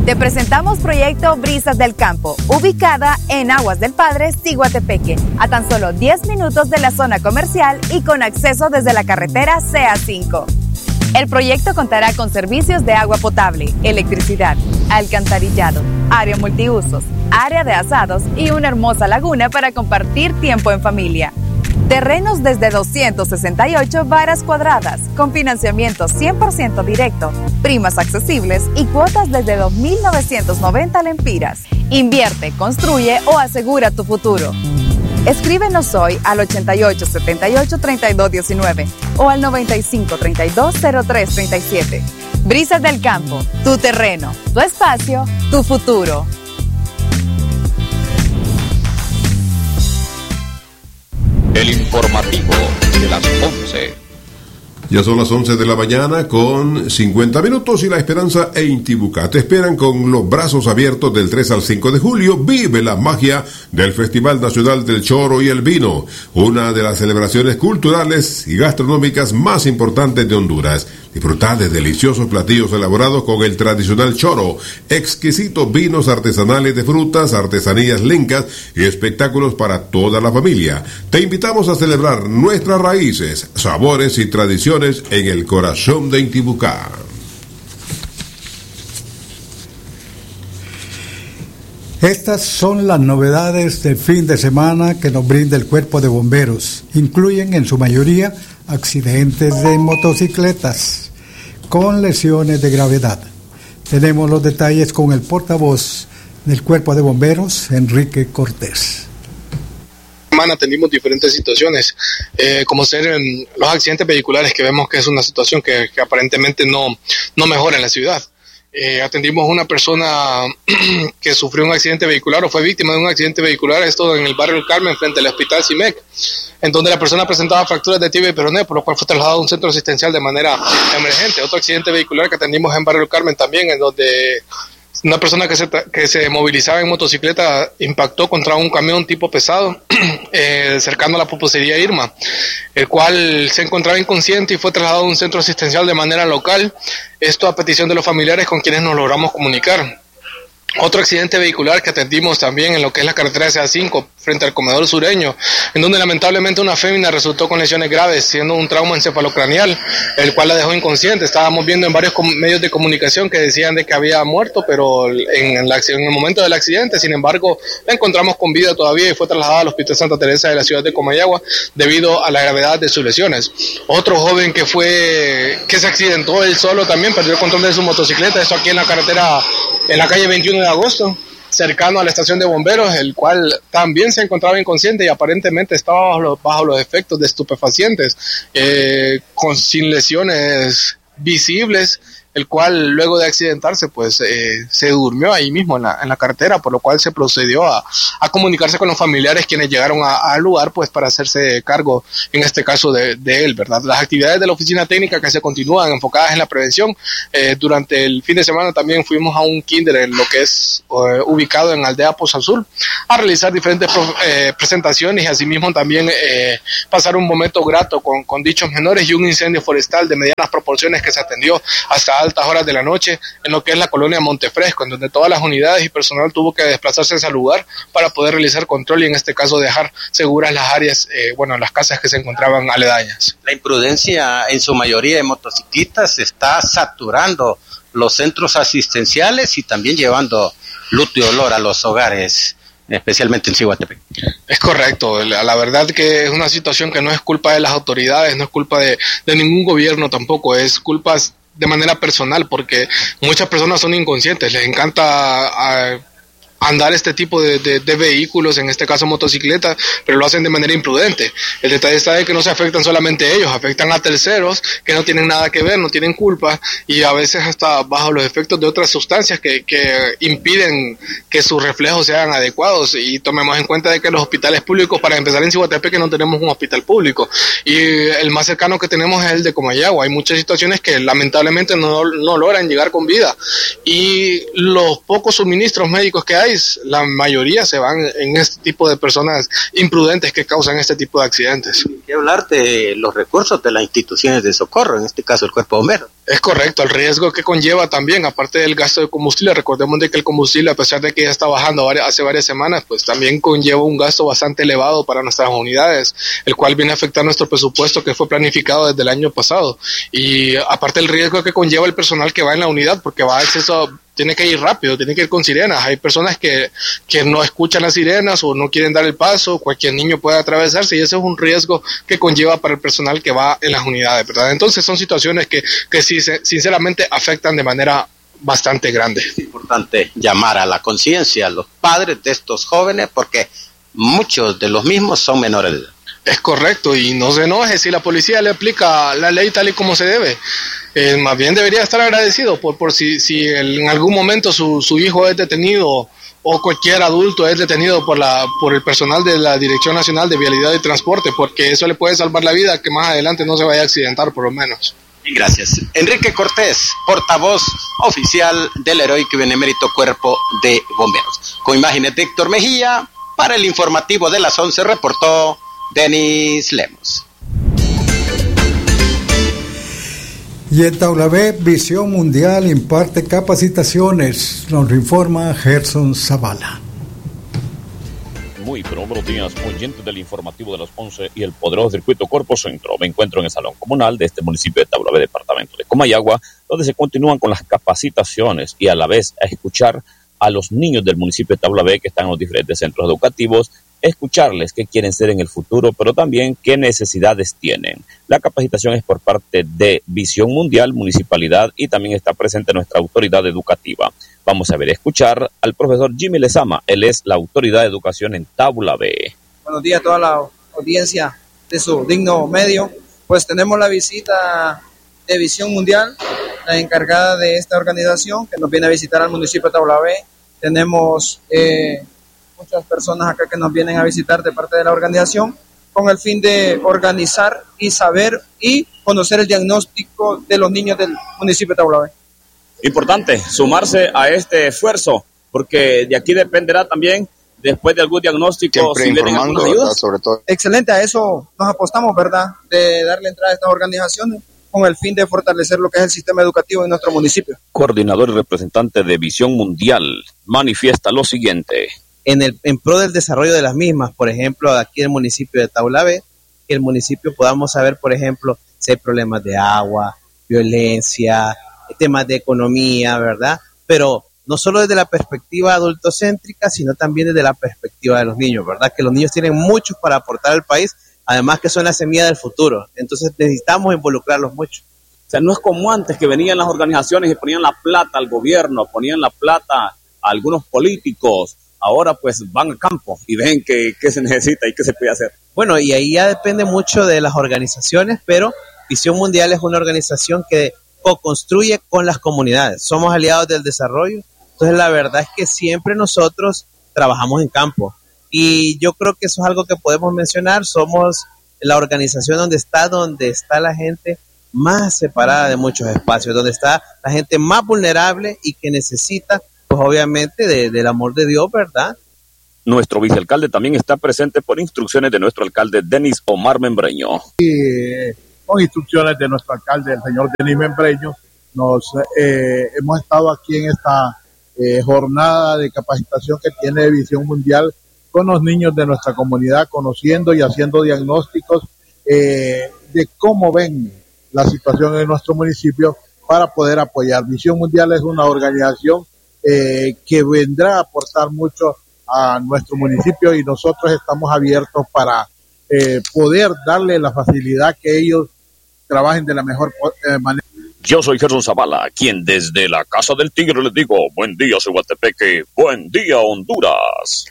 Te presentamos Proyecto Brisas del Campo, ubicada en Aguas del Padre, Ciguatepeque, a tan solo 10 minutos de la zona comercial y con acceso desde la carretera CA5. El proyecto contará con servicios de agua potable, electricidad, alcantarillado, área multiusos, área de asados y una hermosa laguna para compartir tiempo en familia. Terrenos desde 268 varas cuadradas, con financiamiento 100% directo, primas accesibles y cuotas desde 2.990 lempiras. Invierte, construye o asegura tu futuro. Escríbenos hoy al 8878-3219 o al 9532-0337. Brisas del Campo, tu terreno, tu espacio, tu futuro. El informativo de las 11. Ya son las 11 de la mañana con 50 minutos y La Esperanza e Intibucá te esperan con los brazos abiertos del 3 al 5 de julio. Vive la magia del Festival Nacional del Choro y el Vino, una de las celebraciones culturales y gastronómicas más importantes de Honduras. Disfrutar de deliciosos platillos elaborados con el tradicional choro, exquisitos vinos artesanales de frutas, artesanías lencas y espectáculos para toda la familia. Te invitamos a celebrar nuestras raíces, sabores y tradiciones en el corazón de Intibucá. Estas son las novedades del fin de semana que nos brinda el Cuerpo de Bomberos. Incluyen en su mayoría accidentes de motocicletas con lesiones de gravedad. Tenemos los detalles con el portavoz del Cuerpo de Bomberos, Enrique Cortés. Atendimos diferentes situaciones, como ser los accidentes vehiculares, que vemos que es una situación que aparentemente no mejora en la ciudad. Atendimos a una persona que sufrió un accidente vehicular o fue víctima de un accidente vehicular, esto en el barrio del Carmen, frente al Hospital CIMEC, en donde la persona presentaba fracturas de tibia y peroné, por lo cual fue trasladado a un centro asistencial de manera emergente. Otro accidente vehicular que atendimos en barrio del Carmen también, en donde una persona que se movilizaba en motocicleta impactó contra un camión tipo pesado cercano a la pupusería Irma, el cual se encontraba inconsciente y fue trasladado a un centro asistencial de manera local, esto a petición de los familiares con quienes nos logramos comunicar. Otro accidente vehicular que atendimos también en lo que es la carretera CA5 frente al comedor sureño, en donde lamentablemente una fémina resultó con lesiones graves, siendo un trauma encefalocraneal, el cual la dejó inconsciente. Estábamos viendo en varios medios de comunicación que decían de que había muerto, pero en el momento del accidente, sin embargo, la encontramos con vida todavía y fue trasladada al Hospital Santa Teresa de la ciudad de Comayagua debido a la gravedad de sus lesiones. Otro joven que se accidentó él solo también, perdió el control de su motocicleta, esto aquí en la carretera, en la calle 21 de agosto, cercano a la estación de bomberos, el cual también se encontraba inconsciente y aparentemente estaba bajo los efectos de estupefacientes, sin lesiones visibles, el cual luego de accidentarse pues se durmió ahí mismo en la carretera, por lo cual se procedió a comunicarse con los familiares, quienes llegaron al lugar pues para hacerse cargo en este caso de él, ¿verdad? Las actividades de la oficina técnica que se continúan enfocadas en la prevención. Durante el fin de semana también fuimos a un kinder en lo que es ubicado en Aldea Pozo Azul a realizar diferentes presentaciones y asimismo también pasar un momento grato con dichos menores y un incendio forestal de medianas proporciones que se atendió hasta altas horas de la noche en lo que es la colonia Montefresco, en donde todas las unidades y personal tuvo que desplazarse a ese lugar para poder realizar control y en este caso dejar seguras las áreas, las casas que se encontraban aledañas. La imprudencia en su mayoría de motociclistas está saturando los centros asistenciales y también llevando luto y dolor a los hogares, especialmente en Ciguatepec. Es correcto, la verdad que es una situación que no es culpa de las autoridades, no es culpa de ningún gobierno tampoco, es culpa de manera personal, porque muchas personas son inconscientes, les encanta andar este tipo de vehículos, en este caso motocicletas, pero lo hacen de manera imprudente. El detalle está de que no se afectan solamente ellos, afectan a terceros que no tienen nada que ver, no tienen culpa y a veces hasta bajo los efectos de otras sustancias que impiden que sus reflejos sean adecuados. Y tomemos en cuenta de que los hospitales públicos, para empezar en Ciguatepec, que no tenemos un hospital público y el más cercano que tenemos es el de Comayagua. Hay muchas situaciones que lamentablemente no logran llegar con vida y los pocos suministros médicos que hay, la mayoría se van en este tipo de personas imprudentes que causan este tipo de accidentes. que hablar de los recursos de las instituciones de socorro, en este caso el Cuerpo de Bomberos. Es correcto, el riesgo que conlleva también, aparte del gasto de combustible, recordemos de que el combustible, a pesar de que ya está bajando hace varias semanas, pues también conlleva un gasto bastante elevado para nuestras unidades, el cual viene a afectar nuestro presupuesto que fue planificado desde el año pasado. Y aparte el riesgo que conlleva el personal que va en la unidad, porque va a acceso, tiene que ir rápido, tiene que ir con sirenas. Hay personas que no escuchan las sirenas o no quieren dar el paso, cualquier niño puede atravesarse y ese es un riesgo que conlleva para el personal que va en las unidades, ¿verdad? Entonces son situaciones que sí, sinceramente afectan de manera bastante grande. Es importante llamar a la conciencia a los padres de estos jóvenes porque muchos de los mismos son menores de edad. Es correcto, y no se enoje si la policía le aplica la ley tal y como se debe. Más bien debería estar agradecido por si en algún momento su hijo es detenido o cualquier adulto es detenido por el personal de la Dirección Nacional de Vialidad y Transporte, porque eso le puede salvar la vida, que más adelante no se vaya a accidentar por lo menos. Gracias. Enrique Cortés, portavoz oficial del Heroico y Benemérito Cuerpo de Bomberos. Con imágenes de Héctor Mejía, para el informativo de las 11 reportó Denis Lemos. Y en Taulabé, Visión Mundial imparte capacitaciones, nos informa Gerson Zavala. Muy buenos días, oyentes del informativo de las 11 y el poderoso circuito Corpo Centro. Me encuentro en el Salón Comunal de este municipio de Taulabé, departamento de Comayagua, donde se continúan con las capacitaciones y a la vez a escuchar a los niños del municipio de Taulabé que están en los diferentes centros educativos, escucharles qué quieren ser en el futuro, pero también qué necesidades tienen. La capacitación es por parte de Visión Mundial, Municipalidad y también está presente nuestra autoridad educativa. Vamos a escuchar al profesor Jimmy Lezama, él es la autoridad de educación en Taulabé. Buenos días a toda la audiencia de su digno medio. Pues tenemos la visita de Visión Mundial, la encargada de esta organización que nos viene a visitar al municipio de Taulabé. Tenemos muchas personas acá que nos vienen a visitar de parte de la organización con el fin de organizar y saber y conocer el diagnóstico de los niños del municipio de Taulabé. Importante sumarse a este esfuerzo porque de aquí dependerá también después de algún diagnóstico siempre si vienen algunas ayudas. Sobre todo. Excelente, a eso nos apostamos, ¿verdad? De darle entrada a estas organizaciones con el fin de fortalecer lo que es el sistema educativo en nuestro municipio. Coordinador y representante de Visión Mundial manifiesta lo siguiente. En pro del desarrollo de las mismas, por ejemplo, aquí en el municipio de Taulabé, que el municipio podamos saber, por ejemplo, si hay problemas de agua, violencia, temas de economía, ¿verdad? Pero no solo desde la perspectiva adultocéntrica, sino también desde la perspectiva de los niños, ¿verdad? Que los niños tienen mucho para aportar al país, además que son la semilla del futuro. Entonces necesitamos involucrarlos mucho. O sea, no es como antes que venían las organizaciones y ponían la plata al gobierno, ponían la plata a algunos políticos. Ahora pues van al campo y ven qué se necesita y qué se puede hacer. Bueno, y ahí ya depende mucho de las organizaciones, pero Visión Mundial es una organización que co-construye con las comunidades. Somos aliados del desarrollo, entonces la verdad es que siempre nosotros trabajamos en campo. Y yo creo que eso es algo que podemos mencionar. Somos la organización donde está la gente más separada de muchos espacios, donde está la gente más vulnerable y que necesita pues obviamente del amor de Dios, ¿verdad? Nuestro vicealcalde también está presente por instrucciones de nuestro alcalde Denis Omar Membreño. Con instrucciones de nuestro alcalde, el señor Denis Membreño, hemos estado aquí en esta jornada de capacitación que tiene Visión Mundial con los niños de nuestra comunidad, conociendo y haciendo diagnósticos de cómo ven la situación en nuestro municipio para poder apoyar. Visión Mundial es una organización que vendrá a aportar mucho a nuestro municipio y nosotros estamos abiertos para poder darle la facilidad que ellos trabajen de la mejor manera. Yo soy Gerson Zavala, quien desde la Casa del Tigre les digo, buen día Cihuatepeque, buen día Honduras.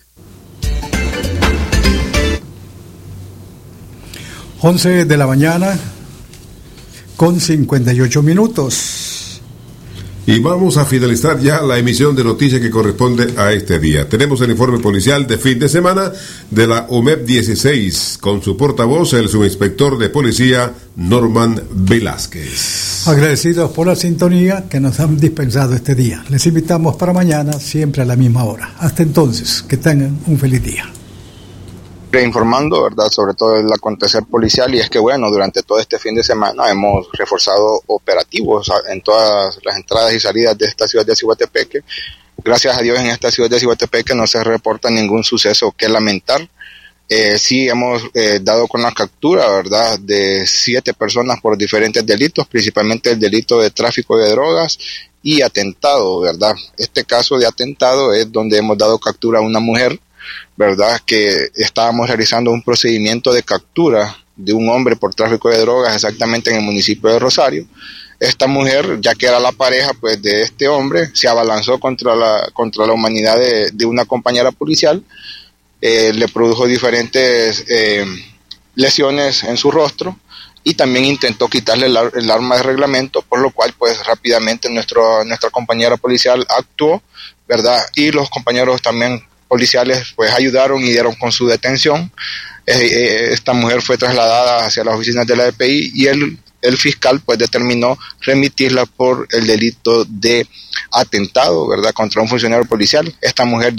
11 de la mañana con 58 minutos. Y vamos a finalizar ya la emisión de noticias que corresponde a este día. Tenemos el informe policial de fin de semana de la UMEP 16, con su portavoz, el subinspector de policía, Norman Velázquez. Agradecidos por la sintonía que nos han dispensado este día. Les invitamos para mañana, siempre a la misma hora. Hasta entonces, que tengan un feliz día. informando, ¿verdad?, sobre todo el acontecer policial, y es que bueno, durante todo este fin de semana hemos reforzado operativos en todas las entradas y salidas de esta ciudad de Ciguatepeque. Gracias a Dios en esta ciudad de Ciguatepeque no se reporta ningún suceso que lamentar. Sí hemos dado con la captura, ¿verdad?, de 7 personas por diferentes delitos, principalmente el delito de tráfico de drogas y atentado, ¿verdad? Este caso de atentado es donde hemos dado captura a una mujer, ¿verdad?, que estábamos realizando un procedimiento de captura de un hombre por tráfico de drogas exactamente en el municipio de Rosario. Esta mujer, ya que era la pareja pues de este hombre, se abalanzó contra la humanidad de una compañera policial, le produjo diferentes lesiones en su rostro y también intentó quitarle el arma de reglamento, por lo cual pues rápidamente nuestra compañera policial actuó, ¿verdad?, y los compañeros también policiales pues ayudaron y dieron con su detención. Esta mujer fue trasladada hacia las oficinas de la DPI y el fiscal pues determinó remitirla por el delito de atentado, ¿verdad?, contra un funcionario policial. Esta mujer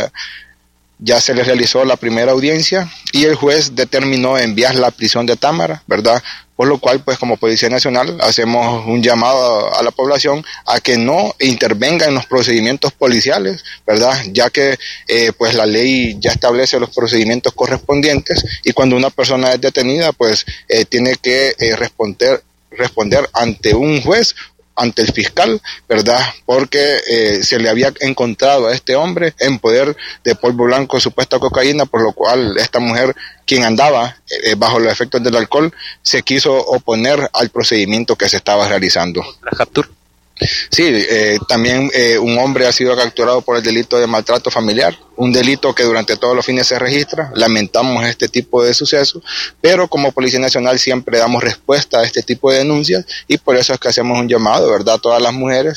ya se le realizó la primera audiencia y el juez determinó enviarla a prisión de Támara, ¿verdad? Por lo cual, pues como Policía Nacional hacemos un llamado a la población a que no intervenga en los procedimientos policiales, ¿verdad? Ya que pues la ley ya establece los procedimientos correspondientes y cuando una persona es detenida, pues tiene que responder ante un juez, ante el fiscal, ¿verdad?, porque se le había encontrado a este hombre en poder de polvo blanco, supuesta cocaína, por lo cual esta mujer, quien andaba bajo los efectos del alcohol, se quiso oponer al procedimiento que se estaba realizando. ¿La captura? Sí, también un hombre ha sido capturado por el delito de maltrato familiar, un delito que durante todos los fines se registra. Lamentamos este tipo de sucesos, pero como Policía Nacional siempre damos respuesta a este tipo de denuncias y por eso es que hacemos un llamado, ¿verdad?, a todas las mujeres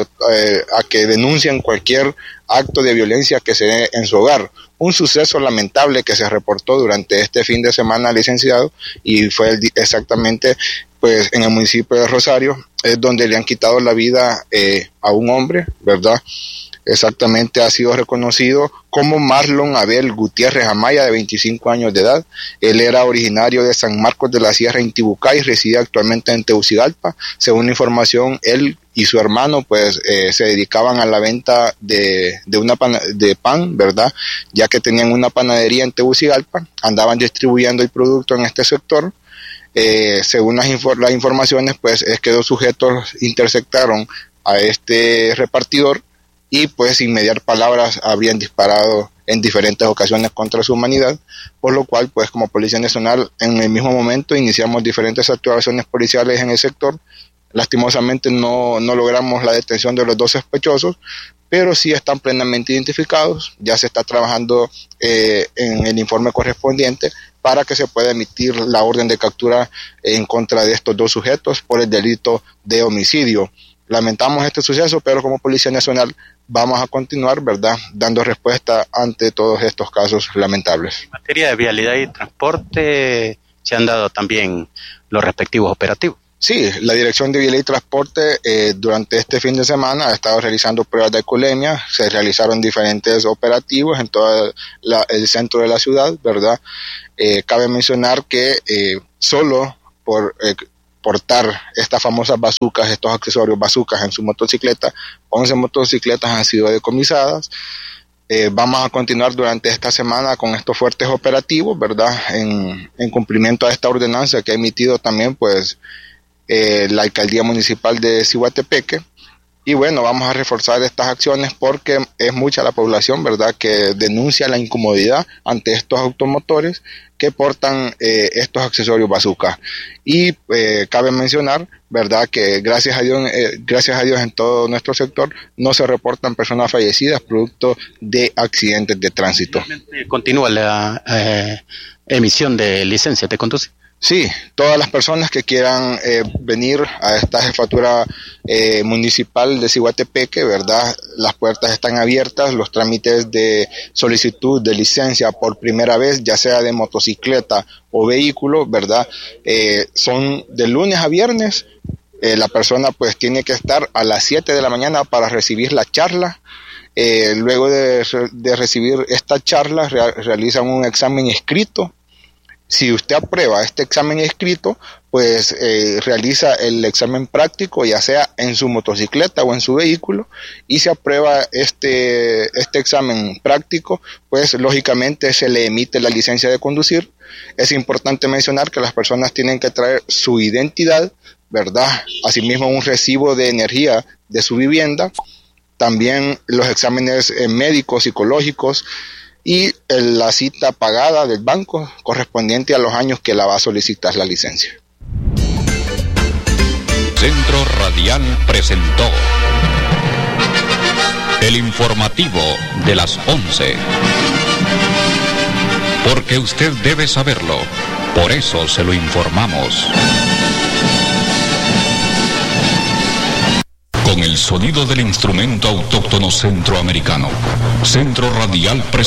a que denuncien cualquier acto de violencia que se dé en su hogar. Un suceso lamentable que se reportó durante este fin de semana, licenciado, y fue exactamente pues en el municipio de Rosario, es donde le han quitado la vida a un hombre, ¿verdad? Exactamente, ha sido reconocido como Marlon Abel Gutiérrez Amaya, de 25 años de edad. Él era originario de San Marcos de la Sierra, Intibucá, y reside actualmente en Tegucigalpa. Según información, él y su hermano pues se dedicaban a la venta de pan, ¿verdad?, ya que tenían una panadería en Tegucigalpa, andaban distribuyendo el producto en este sector. Según las informaciones, pues es que 2 sujetos interceptaron a este repartidor y pues sin mediar palabras habrían disparado en diferentes ocasiones contra su humanidad, por lo cual pues como Policía Nacional en el mismo momento iniciamos diferentes actuaciones policiales en el sector. Lastimosamente no logramos la detención de los 2 sospechosos, pero sí están plenamente identificados. Ya se está trabajando en el informe correspondiente para que se pueda emitir la orden de captura en contra de estos 2 sujetos por el delito de homicidio. Lamentamos este suceso, pero como Policía Nacional vamos a continuar, ¿verdad?, dando respuesta ante todos estos casos lamentables. En materia de vialidad y transporte, ¿se han dado también los respectivos operativos? Sí, la Dirección de Vialidad y Transporte durante este fin de semana ha estado realizando pruebas de alcoholemia. Se realizaron diferentes operativos en todo el centro de la ciudad, ¿verdad? Cabe mencionar que solo por portar estas famosas bazucas, estos accesorios bazucas en su motocicleta, 11 motocicletas han sido decomisadas. Vamos a continuar durante esta semana con estos fuertes operativos, ¿verdad?, en cumplimiento a esta ordenanza que ha emitido también pues la Alcaldía Municipal de Ciguatepeque. Y bueno, vamos a reforzar estas acciones porque es mucha la población, ¿verdad?, que denuncia la incomodidad ante estos automotores que portan estos accesorios bazooka. Y cabe mencionar, ¿verdad?, que gracias a Dios en todo nuestro sector no se reportan personas fallecidas producto de accidentes de tránsito. ¿Continúa la emisión de licencias de conducir? Sí, todas las personas que quieran venir a esta jefatura municipal de Ciguatepeque, ¿verdad?, las puertas están abiertas. Los trámites de solicitud de licencia por primera vez, ya sea de motocicleta o vehículo, ¿verdad?, son de lunes a viernes. La persona pues tiene que estar a las 7 de la mañana para recibir la charla. Luego de recibir esta charla, realizan un examen escrito. Si usted aprueba este examen escrito, pues realiza el examen práctico, ya sea en su motocicleta o en su vehículo, y si aprueba este examen práctico, pues lógicamente se le emite la licencia de conducir. Es importante mencionar que las personas tienen que traer su identidad, ¿verdad? Asimismo, un recibo de energía de su vivienda, también los exámenes médicos, psicológicos, y la cita pagada del banco correspondiente a los años que la va a solicitar la licencia. Centro Radial presentó el informativo de las 11. Porque usted debe saberlo, por eso se lo informamos. Con el sonido del instrumento autóctono centroamericano, Centro Radial presentó